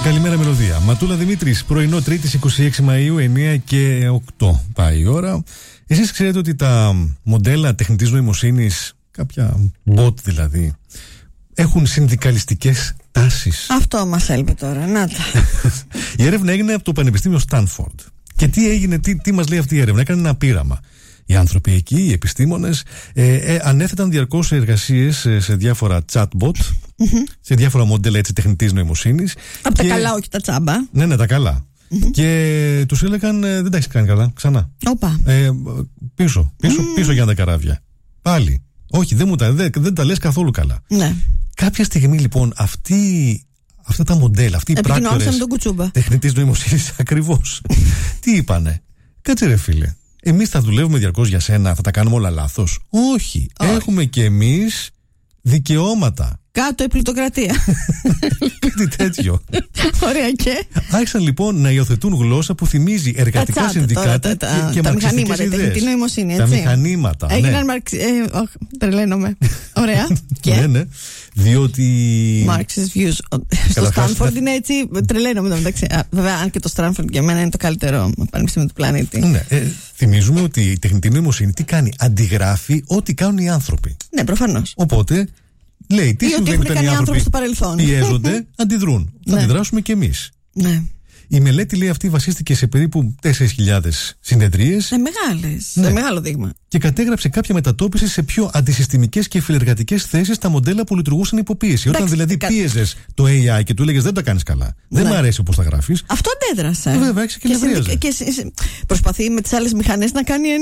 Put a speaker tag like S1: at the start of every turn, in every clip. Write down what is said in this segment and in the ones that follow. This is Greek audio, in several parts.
S1: Καλημέρα μελωδία. Ματούλα Δημήτρης, πρωινό Τρίτης 26 Μαΐου, 9 και 8 πάει η ώρα. Εσείς ξέρετε ότι τα μοντέλα τεχνητής νοημοσύνης, κάποια bot δηλαδή, έχουν συνδικαλιστικές τάσεις.
S2: Αυτό μας έλειπε τώρα, να τα.
S1: Η έρευνα έγινε από το Πανεπιστήμιο Στάνφορντ. Και τι έγινε, τι μας λέει αυτή η έρευνα? Έκανε ένα πείραμα. Οι άνθρωποι εκεί, οι επιστήμονες, ανέθεταν διαρκώς εργασίες σε διάφορα chatbot, σε διάφορα μοντέλα έτσι, τεχνητής νοημοσύνης.
S2: Από τα καλά, όχι τα τσάμπα.
S1: Ναι, τα καλά. Και τους έλεγαν δεν τα έχεις κάνει καλά, ξανά.
S2: Όπα.
S1: Πίσω για τα καράβια. Πάλι. Όχι, δεν τα λες καθόλου καλά.
S2: Ναι.
S1: Κάποια στιγμή λοιπόν αυτά τα μοντέλα, αυτοί οι πράκτορες τεχνητής νοημοσύνης ακριβώς, τι είπανε? Κάτσε ρε φίλε, εμείς θα δουλεύουμε διαρκώς για σένα, θα τα κάνουμε όλα λάθος? Όχι. Έχουμε και εμείς δικαιώματα.
S2: Κάτω η πλουτοκρατία.
S1: Κάτι τέτοιο.
S2: Ωραία και.
S1: Άρχισαν λοιπόν να υιοθετούν γλώσσα που θυμίζει εργατικά συνδικάτα και μαρξιστικές ιδέες.
S2: Την νοημοσύνη, έτσι.
S1: Τα μηχανήματα.
S2: Έγιναν τρελαίνομαι. Ωραία. Και.
S1: Ναι. Διότι.
S2: Marxist views. Στο Στάνφορντ είναι έτσι. Τρελαίνομαι μεταξύ. Βέβαια, αν και το Στάνφορντ για μένα είναι το καλύτερο πανεπιστήμιο του πλανήτη.
S1: Ναι. Θυμίζουμε ότι η τεχνητή νοημοσύνη τι κάνει? Αντιγράφει ό,τι κάνουν οι άνθρωποι.
S2: Ναι, προφανώς.
S1: Οπότε. Λέει, τι συμβαίνει όταν οι άνθρωποι πιέζονται, αντιδρούν. Θα αντιδράσουμε κι εμείς.
S2: Ναι.
S1: Η μελέτη, λέει, αυτή βασίστηκε σε περίπου 4.000 συνεδρίες.
S2: Μεγάλο δείγμα.
S1: Και κατέγραψε κάποια μετατόπιση σε πιο αντισυστημικές και φιλεργατικές θέσεις στα μοντέλα που λειτουργούσαν υποπίεση. Όταν δηλαδή πίεζες το AI και του έλεγες δεν τα κάνεις καλά, δεν μ' αρέσει όπως τα γράφεις.
S2: Αυτό αντέδρασε.
S1: Βέβαια, και νευρίαζε.
S2: Και προσπαθεί με τις άλλες μηχανές να κάνει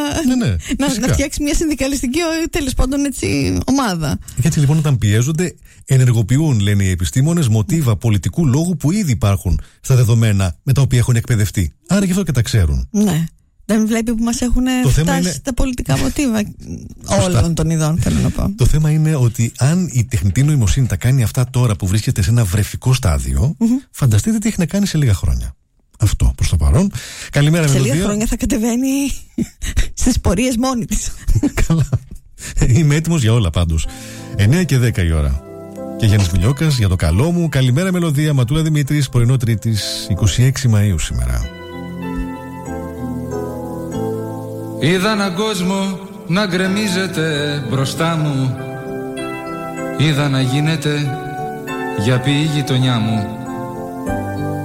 S2: να φτιάξει μια συνδικαλιστική τέλος πάντων έτσι ομάδα.
S1: Και έτσι λοιπόν όταν πιέζονται, ενεργοποιούν, λένε οι επιστήμονες, μοτίβα πολιτικού λόγου που ήδη υπάρχουν στα δεδομένα με τα οποία έχουν εκπαιδευτεί. Άρα γι' αυτό και τα ξέρουν.
S2: Ναι. Δεν βλέπει που μας έχουν φτάσει τα πολιτικά μοτίβα όλων των ειδών, θέλω να πω.
S1: Το θέμα είναι ότι αν η τεχνητή νοημοσύνη τα κάνει αυτά τώρα που βρίσκεται σε ένα βρεφικό στάδιο, φανταστείτε τι έχει να κάνει σε λίγα χρόνια. Αυτό προς το παρόν. Καλημέρα,
S2: σε
S1: μελωδία.
S2: Λίγα χρόνια θα κατεβαίνει στις πορείες μόνη της.
S1: Καλά. Είμαι έτοιμος για όλα πάντως. 9 και 10 η ώρα. Και Γιάννης Μιλιόκας για το καλό μου. Καλημέρα, μελωδία. Ματούλα Δημήτρης, πρωινό Τρίτης 26 Μαΐου σήμερα.
S3: Είδα έναν κόσμο να γκρεμίζεται μπροστά μου. Είδα να γίνεται για ποιή γειτονιά μου.